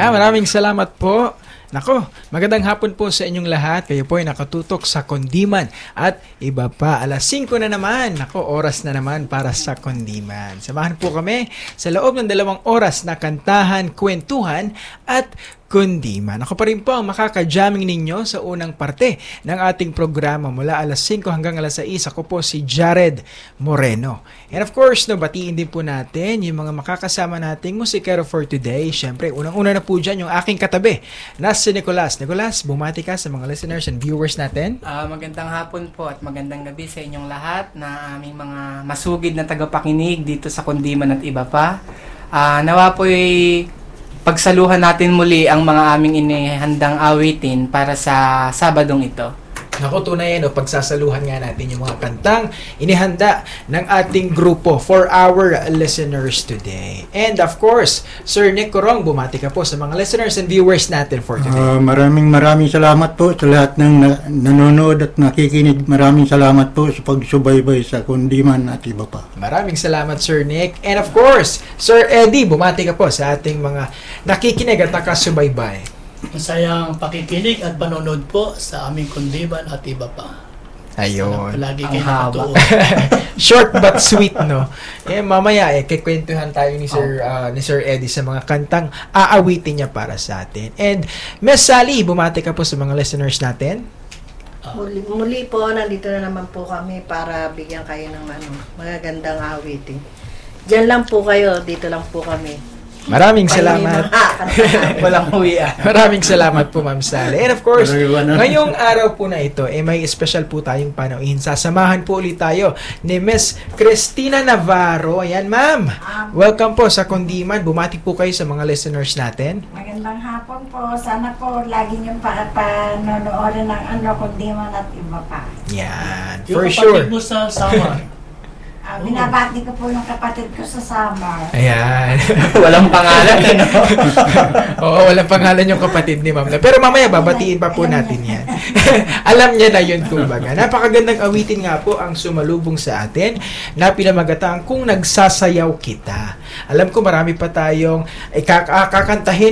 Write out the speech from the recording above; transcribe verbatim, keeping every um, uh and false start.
Yeah, maraming salamat po. Nako, magandang hapon po sa inyong lahat. Kayo po ay nakatutok sa Kundiman at iba pa. alas singko na naman. Nako, oras na naman para sa Kundiman. Samahan po kami sa loob ng dalawang oras na kantahan, kwentuhan at Kundiman. Ako pa rin po ang makaka-jamming ninyo sa unang parte ng ating programa mula alas singko hanggang alas sais. Ako po si Jared Moreno. And of course, no, batiin din po natin yung mga makakasama nating musikero for today. Siyempre, unang-una na po dyan yung aking katabi na si Nicolas. Nicolas, bumati ka sa mga listeners and viewers natin. Uh, magandang hapon po at magandang gabi sa inyong lahat na aming mga masugid na tagapakinig dito sa Kundiman at iba pa. Uh, nawa po'y pagsaluhan natin muli ang mga aming inihandang awitin para sa Sabadong ito. Naku, tunay yan, o, pagsasaluhan nga natin yung mga kantang inihanda ng ating grupo for our listeners today. And of course, Sir Nick Corong, bumati ka po sa mga listeners and viewers natin for today. Uh, maraming maraming salamat po sa lahat ng na- nanonood at nakikinig. Maraming salamat po sa pagsubaybay sa Kundiman at iba pa. Maraming salamat, Sir Nick. And of course, Sir Eddie, bumati ka po sa ating mga nakikinig at nakasubaybay. Masayang pakikinig at panonood po sa aming Kundiman at iba pa. Ayun. Palagi Ang kayo haba. nakatuon. Short but sweet, no? Eh, mamaya, eh, kikwentuhan tayo ni Sir, uh, ni Sir Eddie sa mga kantang aawitin niya para sa atin. And, Miss Sally, bumati ka po sa mga listeners natin. Muli, muli po, nandito na naman po kami para bigyan kayo ng ano, magagandang awitin. Diyan lang po kayo, dito lang po kami. Maraming salamat. Walang huwian. Maraming salamat po, Ma'am Sally. And of course, Maraming ngayong araw po na ito, eh, may special po tayong panauhin. Sasamahan po ulit tayo ni Miss Cristina Navarro. Ayan, Ma'am. Welcome po sa Kundiman. Bumati po kayo sa mga listeners natin. Magandang hapon po. Sana po lagi niyong pa panonoodin ng ano, Kundiman at iba pa. Yan. Yung For kapatid sure. mo sa Samar. Uh, binabati ko po yung kapatid ko sa summer. Ayan. Walang pangalan. Ano? Oo, walang pangalan yung kapatid ni Ma'am. Pero mamaya, babatiin pa po natin yan. Alam niya na yun, kumbaga. Napakagandang awitin nga po ang sumalubong sa atin na pinamagatang Kung Nagsasayaw Kita. Alam ko marami pa tayong eh, kak- kakantahin